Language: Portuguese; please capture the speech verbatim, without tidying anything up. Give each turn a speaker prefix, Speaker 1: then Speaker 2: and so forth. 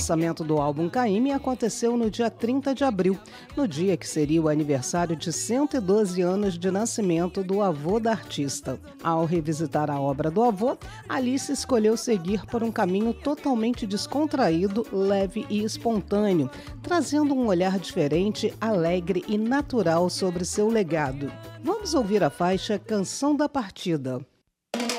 Speaker 1: lançamento do álbum Caymmi aconteceu no dia trinta de abril, no dia que seria o aniversário de cento e doze anos de nascimento do avô da artista. Ao revisitar a obra do avô, Alice escolheu seguir por um caminho totalmente descontraído, leve e espontâneo, trazendo um olhar diferente, alegre e natural sobre seu legado. Vamos ouvir a faixa Canção da Partida.